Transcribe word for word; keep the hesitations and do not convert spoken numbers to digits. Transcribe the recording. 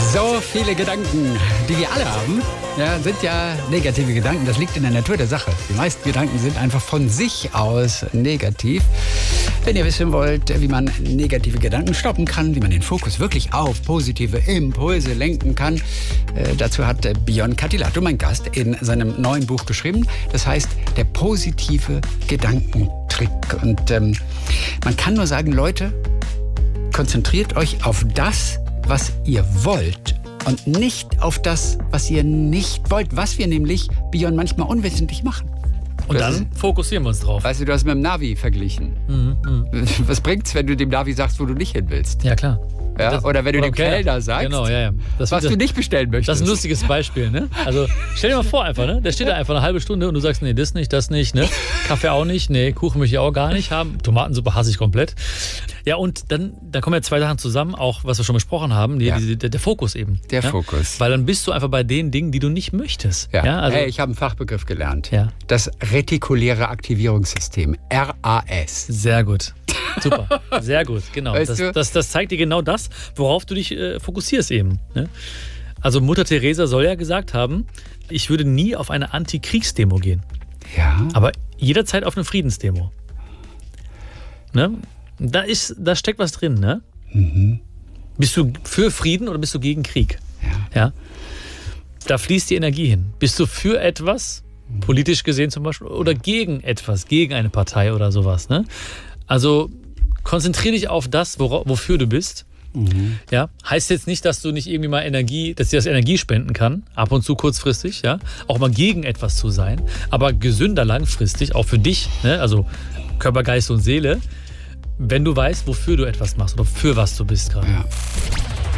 So viele Gedanken, die wir alle haben, ja, sind ja negative Gedanken. Das liegt in der Natur der Sache. Die meisten Gedanken sind einfach von sich aus negativ. Wenn ihr wissen wollt, wie man negative Gedanken stoppen kann, wie man den Fokus wirklich auf positive Impulse lenken kann, äh, dazu hat äh, Björn Kattilato, mein Gast, in seinem neuen Buch geschrieben. Das heißt, der positive Gedankentrick. Und ähm, man kann nur sagen, Leute, konzentriert euch auf das, was ihr wollt und nicht auf das, was ihr nicht wollt, was wir nämlich, Björn, manchmal unwissentlich machen. Und dann fokussieren wir uns drauf. Weißt du, du hast mit dem Navi verglichen. Mhm, mh. Was bringt's, wenn du dem Navi sagst, wo du nicht hin willst? Ja, klar. Ja? Das, oder wenn du oder dem Kellner. Kellner sagst, genau, ja, ja. Das, was das, du nicht bestellen möchtest. Das ist ein lustiges Beispiel, ne? Also stell dir mal vor einfach, ne? Der steht da einfach eine halbe Stunde und du sagst, nee, das nicht, das nicht, ne? Kaffee auch nicht, nee, Kuchen möchte ich auch gar nicht haben. Tomatensuppe hasse ich komplett. Ja, und dann, da kommen ja zwei Sachen zusammen, auch was wir schon besprochen haben, die, Ja. die, der, der Fokus eben. Der ja? Fokus. Weil dann bist du einfach bei den Dingen, die du nicht möchtest. Ja, ja? Also, hey, ich habe einen Fachbegriff gelernt. Ja. Das retikuläre Aktivierungssystem, R A S. Sehr gut. Super. Sehr gut, genau. Weißt Das, du? das, das zeigt dir genau das, worauf du dich äh, fokussierst eben. Ne? Also Mutter Teresa soll ja gesagt haben, ich würde nie auf eine Antikriegsdemo gehen, Ja. aber jederzeit auf eine Friedensdemo. Ne? Da, ist, da steckt was drin, ne? Mhm. Bist du für Frieden oder bist du gegen Krieg? Ja. Ja? Da fließt die Energie hin. Bist du für etwas, politisch gesehen zum Beispiel, oder gegen etwas, gegen eine Partei oder sowas, ne? Also konzentriere dich auf das, wora- wofür du bist. Mhm. Ja, heißt jetzt nicht, dass du nicht irgendwie mal Energie, dass dir das Energie spenden kann, ab und zu kurzfristig, ja, auch mal gegen etwas zu sein, aber gesünder langfristig, auch für dich, ne? Also Körper, Geist und Seele, wenn du weißt, wofür du etwas machst oder für was du bist gerade. Ja.